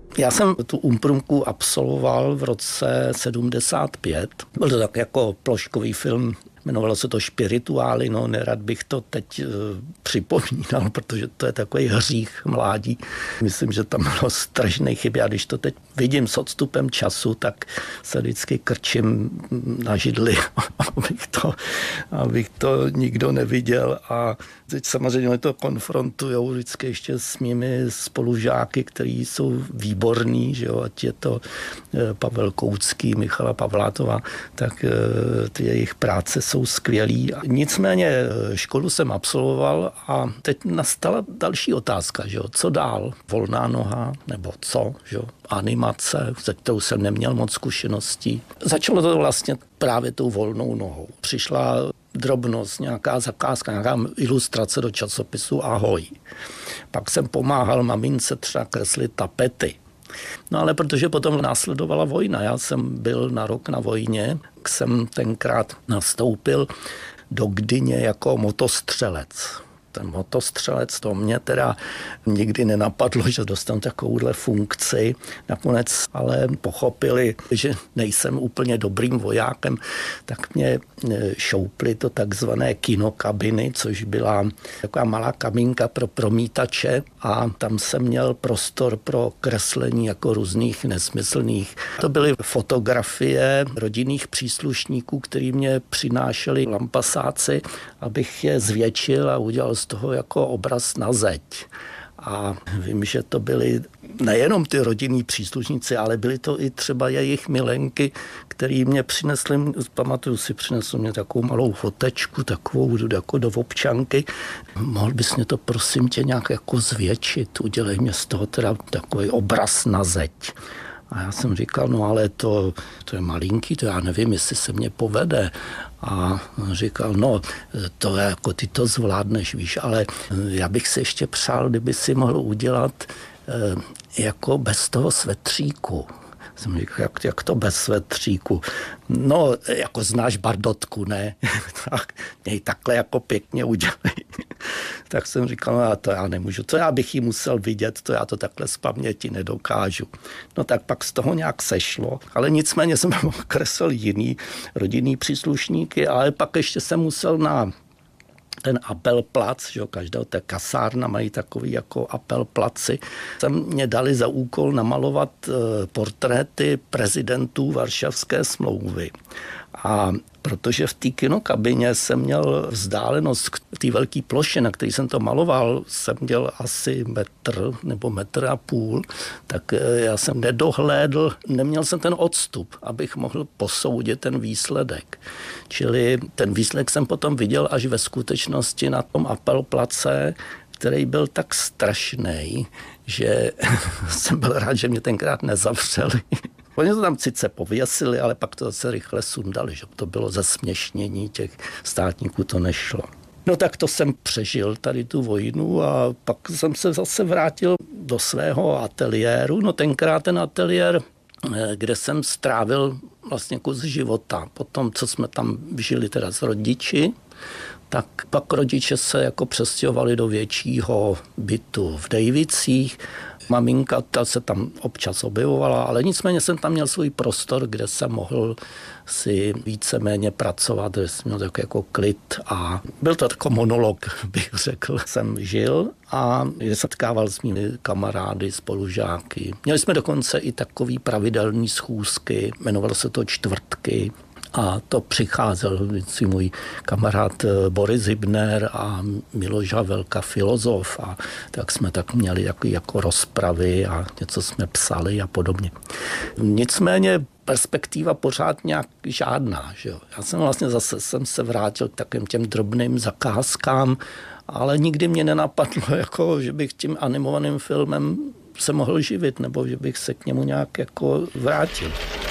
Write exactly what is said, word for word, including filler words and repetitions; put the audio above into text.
Já jsem tu umprumku absolvoval v roce sedmdesát pět. Byl to tak jako ploškový film, jmenovalo se to Špirituály, no nerad bych to teď e, připomínal, protože to je takový hřích mládí. Myslím, že tam bylo strašné chyby a když to teď vidím s odstupem času, tak se vždycky krčím na židli, abych to, abych to nikdo neviděl a teď samozřejmě to konfrontujou vždycky ještě s mými spolužáky, kteří jsou výborní, že jo, ať je to Pavel Koucký, Michala Pavlátová, tak ty jejich práce jsou skvělý. Nicméně školu jsem absolvoval a teď nastala další otázka, že jo, co dál? Volná noha nebo co? Že jo? Animace, se kterou jsem neměl moc zkušeností. Začalo to vlastně právě tou volnou nohou. Přišla drobnost, nějaká zakázka, nějaká ilustrace do časopisu Ahoj. Pak jsem pomáhal mamince třeba kreslit tapety. No ale protože potom následovala vojna, já jsem byl na rok na vojně, jsem tenkrát nastoupil do Gdyně jako motostřelec. Ten motostřelec, to mě teda nikdy nenapadlo, že dostanu takovouhle funkci. Nakonec ale pochopili, že nejsem úplně dobrým vojákem, tak mě šoupli do takzvané kinokabiny, což byla taková malá kabinka pro promítače a tam jsem měl prostor pro kreslení jako různých nesmyslných. To byly fotografie rodinných příslušníků, který mě přinášeli lampasáci, abych je zvětšil a udělal z toho jako obraz na zeď. A vím, že to byly nejenom ty rodinní příslušníci, ale byly to i třeba jejich milenky, který mě přinesli, pamatuju si, přinesl mě takovou malou fotečku, takovou jako do občanky. Mohl bys mě to prosím tě nějak jako zvětšit, udělej mě z toho teda takový obraz na zeď. A já jsem říkal, no ale to, to je malinký, to já nevím, jestli se mě povede. A říkal, no to je jako ty to zvládneš, víš, ale já bych se ještě přál, kdyby si mohl udělat eh, jako bez toho svetříku. Jsem říkal, jak, jak to bez svetříku? No, jako znáš Bardotku, ne? Tak něj takhle jako pěkně udělej. Tak jsem říkal, no to já nemůžu, to já bych jí musel vidět, to já to takhle z paměti nedokážu. No tak pak z toho nějak sešlo, ale nicméně jsem kreslil jiný rodinný příslušníky, ale pak ještě jsem musel na ten apelplac, že jo, každá ta kasárna mají takový jako apelplaci. Tam mě dali za úkol namalovat portréty prezidentů Varšavské smlouvy. A protože v té kinokabině jsem měl vzdálenost k té velké ploše, na který jsem to maloval, jsem měl asi metr nebo metr a půl, tak já jsem nedohlédl, neměl jsem ten odstup, abych mohl posoudit ten výsledek. Čili ten výsledek jsem potom viděl až ve skutečnosti na tom apelplace, který byl tak strašný, že jsem byl rád, že mě tenkrát nezavřeli. Oni to tam sice pověsili, ale pak to zase rychle sundali, že to bylo zesměšnění těch státníků, to nešlo. No tak to jsem přežil tady tu vojnu a pak jsem se zase vrátil do svého ateliéru. No tenkrát ten ateliér, kde jsem strávil vlastně kus života. Potom, co jsme tam žili teda s rodiči, tak pak rodiče se jako přestěhovali do většího bytu v Dejvicích. Maminka ta se tam občas objevovala, ale nicméně jsem tam měl svůj prostor, kde jsem mohl si víceméně pracovat, kde jsem měl takový jako klid a byl to takový monolog, bych řekl, jsem žil a je setkával s mými kamarády, spolužáky. Měli jsme dokonce i takový pravidelný schůzky, jmenovalo se to Čtvrtky. A to přicházel vždycky můj kamarád Boris Hybner a Miloš Havelka, filozof, a tak jsme tak měli takový jako rozpravy a něco jsme psali a podobně. Nicméně perspektiva pořád nějak žádná. Že jo? Já jsem vlastně zase jsem se vrátil k takovým těm drobným zakázkám, ale nikdy mě nenapadlo, jako, že bych tím animovaným filmem se mohl živit, nebo že bych se k němu nějak jako vrátil.